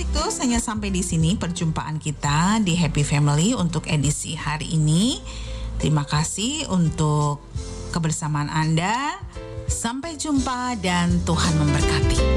itu hanya sampai di sini perjumpaan kita di Happy Family untuk edisi hari ini. Terima kasih untuk kebersamaan Anda. Sampai jumpa dan Tuhan memberkati.